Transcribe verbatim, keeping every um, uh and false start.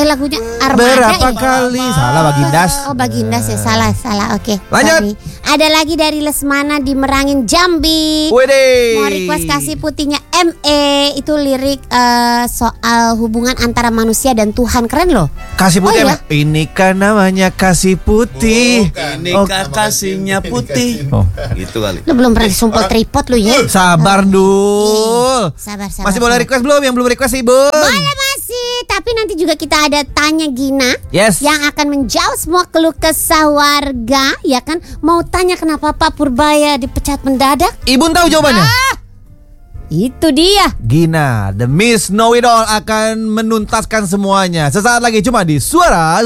lagunya Armada. Berapa ya? kali salah Bagindas. Oh Bagindas ya, salah salah. Oke. Lanjut. Sorry. Ada lagi dari Lesmana di Merangin Jambi. Widih. Mau request kasih putihnya M E. Itu lirik uh, soal hubungan antara manusia dan Tuhan. Keren loh. Kasih putih. Oh, iya? Ini kan namanya kasih putih. Ini kan kasihnya putih. Oh. Gitu kali. Lu belum pernah disumpel tripod lu ya. Sabar Dul. Sabar sabar. Masih boleh sabar. request belum? Yang belum request sih Bun. Boleh masih. Tapi nanti juga kita ada tanya Gina. Yes. Yang akan menjawab semua keluh kesah warga. Ya kan. Mau tanya kenapa Pak Purbaya dipecat mendadak. Ibu tahu jawabannya? Ah, itu dia. Gina, the Miss Know It All akan menuntaskan semuanya. Sesaat lagi cuma di Suara